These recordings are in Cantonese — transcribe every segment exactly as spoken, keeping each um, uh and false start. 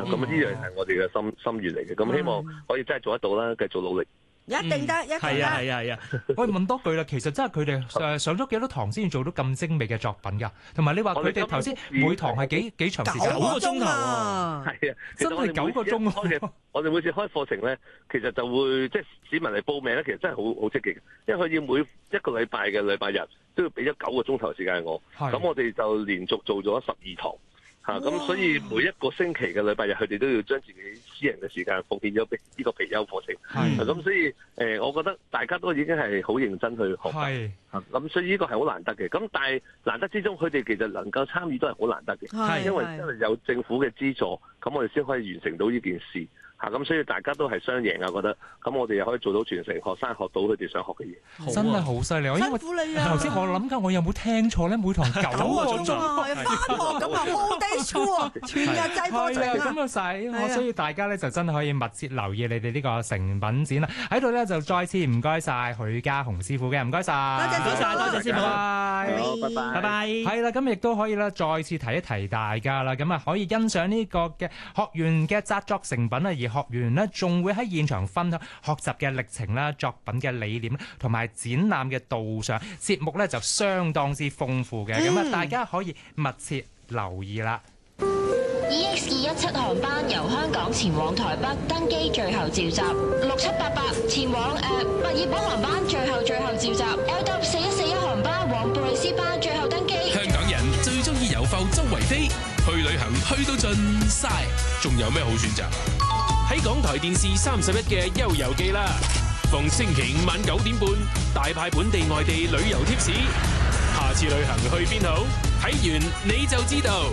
咁呢樣係我哋嘅心心願嚟嘅。咁希望可以真係做得到啦，繼續努力。 一定得，一定得。 係啊係啊係啊！我問多句啦，其實真係佢哋誒上咗幾多堂先至做到咁精美嘅作品㗎？同埋你話佢哋頭先每堂係幾幾長時間？ 九個鐘頭啊！ 係啊， 真係九個鐘啊！我哋每次開課程咧，其實就會即係市民嚟報名咧，其實真係好好積極嘅，因為佢要每一個禮拜嘅禮拜日都要俾咗九個鐘頭時間我，咁我哋就連續做咗十二堂。嚇咁、啊，所以每一個星期嘅禮拜日，佢哋都要將自己私人嘅時間奉獻咗俾呢個裨優課程。係咁、啊，所以誒、呃，我覺得大家都已經係好認真去學習。係咁、啊，所以呢個係好難得嘅。咁但係難得之中，佢哋其實能夠參與都係好難得嘅。係因為因為有政府嘅資助，咁我哋先可以完成到呢件事。嚇咁，所以大家都係雙贏啊！覺得咁，我哋又可以做到傳承，學生學到佢哋想學嘅嘢。 啊、真係好犀利！ 辛苦你啊！ 頭先我諗緊，我有冇聽錯咧？每堂九個鐘啊， 返學咁啊 ，all day school 全日制課程啊！ 咁啊使，我所以大家咧就真係可以密切留意你哋呢個成品展啦。喺度咧就再次唔該晒許家雄師傅嘅，唔該晒， 多謝多謝多謝師傅， 好，拜拜， 拜拜。係啦，咁亦都可以啦，再次提一提大家啦，咁啊可以欣賞呢個嘅學員嘅紮作成品啊，而學員咧仲會喺現場分享學習嘅歷程啦、作品嘅理念同埋展覽嘅導賞，節目咧就相當之豐富嘅，咁啊、嗯、大家可以密切留意啦。 E X 二一七航班由香港前往台北登機最後召集，六七八八前往誒墨爾本航班最後最後召集 ，L W 四一四一航班往布里斯班最後登機。 香港人最中意遊埠周圍飛，去旅行去到盡晒，仲有咩好選擇？喺港台電視三十一嘅《悠遊記》啦，逢星期五晚九點半，大派本地外地旅遊貼士。下次旅行去邊好？睇完你就知道。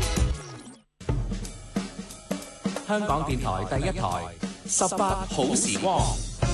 香港電台第一台十八好時光。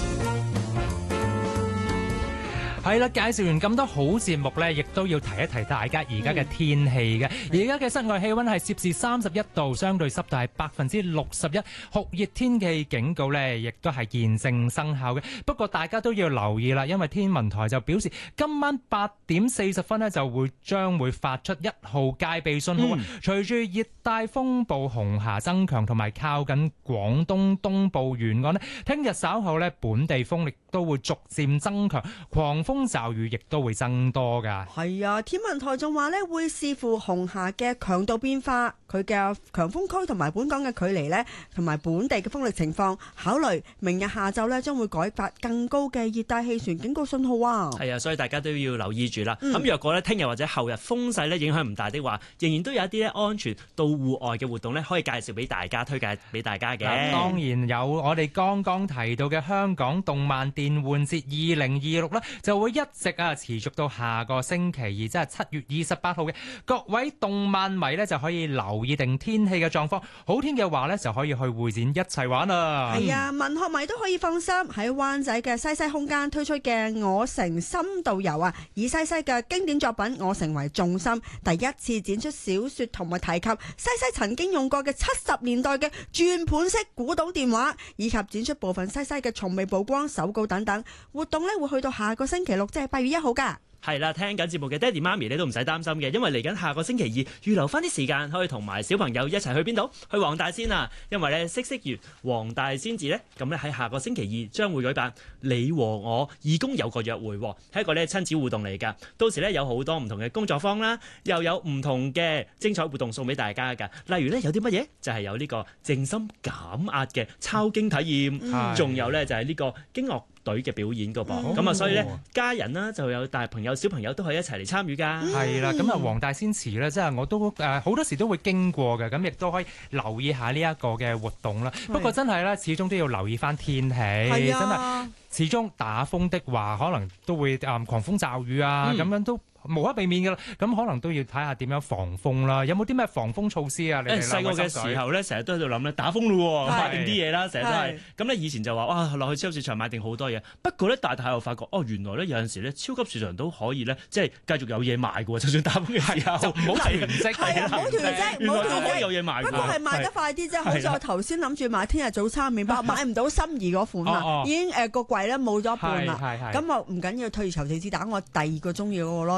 係啦，介紹完咁多好節目呢，亦都要提一提大家而家嘅天氣嘅。而家嘅室外氣溫係攝氏三十一度，相對濕度係百分之六十一，酷熱天氣警告呢亦都係現正生效嘅。不過大家都要留意啦，因為天文台就表示今晚八點四十分呢就會將會發出一號戒備信號。嗯、隨住熱帶風暴紅霞增強同埋靠近廣東東部沿岸呢，聽日稍後呢本地風力都會逐漸增強，狂風驟雨亦都會增多噶。 係啊，天文台仲話咧會視乎紅霞嘅強度變化，佢嘅強風區同埋本港嘅距離咧，同埋本地嘅風力情況，考慮明日下晝咧將會改發更高嘅熱帶氣旋警告信號啊。 係啊，所以大家都要留意住啦。咁、嗯、若果咧聽日或者後日風勢咧影響唔大的話，仍然都有一啲咧安全到戶外嘅活動咧可以介紹俾大家，推介俾大家嘅。 當然有我哋剛剛提到嘅香港動漫電玩節二零二六啦，就會一直啊持續到下個星期二，即係七月二十八號嘅。各位動漫迷呢，就可以留意定天氣嘅狀況，好天嘅話呢，就可以去會展一齊玩啦。 係啊，文學迷都可以放心，喺灣仔嘅西西空間推出嘅我城深度遊啊，以西西嘅經典作品我城為重心，第一次展出小說同埋提及西西曾經用過嘅七十年代嘅轉盤式古董電話，以及展出部分西西嘅從未曝光手稿等等。活動呢會去到下個星期六，即係八月一號噶。 係啦，聽緊節目嘅爹哋媽咪你都唔使擔心嘅，因為嚟緊下，下個星期二預留翻啲時間可以同埋小朋友一齊去邊度？去黃大仙啊！因為咧嗇色園黃大仙寺呢，咁咧喺下個星期二將會舉辦你和我義工有個約會，係一個咧親子互動嚟㗎。到時咧有好多唔同嘅工作坊啦，又有唔同嘅精彩活動送俾大家㗎。例如咧有啲乜嘢？就係、是、有呢個靜心減壓嘅抄經體驗，仲、嗯、有咧就係、是、呢個經樂隊嘅表演㗎噃。咁啊、嗯，所以咧家人啦就有大朋友。有小朋友都可以一齊嚟參與㗎， 係啦、嗯。咁啊，黃大仙祠咧，即係我都誒好多時都會經過嘅，咁亦都可以留意下呢一個嘅活動啦。不過真係咧，始終都要留意翻天氣，真係始終打風的話，可能都會誒狂風驟雨啊，咁、嗯、樣都無可避免㗎啦，咁可能都要睇下點樣防風啦。有冇啲咩防風措施啊？你哋細個嘅時候咧，成日都喺度諗咧，打風咯，買定啲嘢啦，成日都係咁咧。以前就話哇，落去超級市場買定好多嘢。不過咧，大大又發覺哦，原來咧有陣時咧，超級市場都可以咧，即係繼續有嘢賣嘅喎。就算打風嘅時候，就唔好囤積，係啊，唔好囤積，唔好囤積，有嘢賣。不過係賣得快啲啫。好似我頭先諗住買聽日早餐麵包，買唔到心儀嗰款啦，已經誒個櫃咧冇咗一半啦。咁我唔緊要，退而求其次打我第二個中意嗰個咯。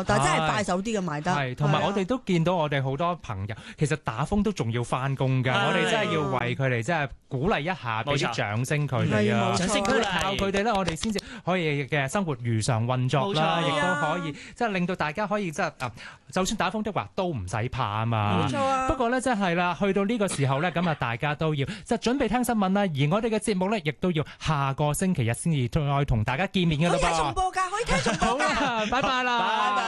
但係真係快手啲嘅賣得。 係，同埋我哋都見到我哋好多朋友，其實打風都仲要翻工㗎，我哋真係要為佢哋真係鼓勵一下，俾啲掌聲佢哋啊！ 掌聲鼓勵， 靠佢哋咧，我哋先至可以嘅生活如常運作啦，亦都可以即係令到大家可以即係啊，就算打風的話都唔使怕啊嘛。 冇錯啊！ 不過咧，真係啦，去到呢個時候咧，咁啊，大家都要即係準備聽新聞啦。而我哋嘅節目咧，亦都要下個星期日先至再同大家見面㗎啦噃。 可以睇重播㗎，可以睇重播㗎。 好啦，拜拜啦，拜拜。